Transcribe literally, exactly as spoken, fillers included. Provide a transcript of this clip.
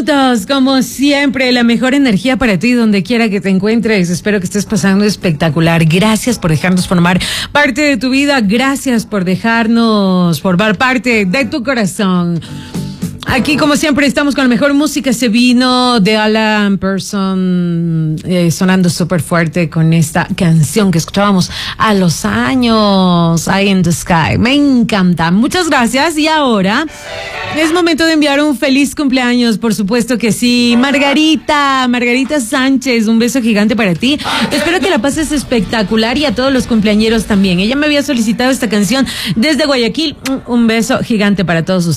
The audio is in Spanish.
minutos, como siempre, la mejor energía para ti donde quiera que te encuentres. Espero que estés pasando espectacular. Gracias por dejarnos formar parte de tu vida. Gracias por dejarnos formar parte de tu corazón. Aquí, como siempre, estamos con la mejor música. Se vino de Alan Person eh, sonando súper fuerte con esta canción que escuchábamos a los años, Eye in the Sky. Me encanta. Muchas gracias. Y ahora es momento de enviar un feliz cumpleaños, por supuesto que sí. Margarita, Margarita Sánchez, un beso gigante para ti. Espero que la pases espectacular y a todos los cumpleañeros también. Ella me había solicitado esta canción desde Guayaquil. Un beso gigante para todos ustedes.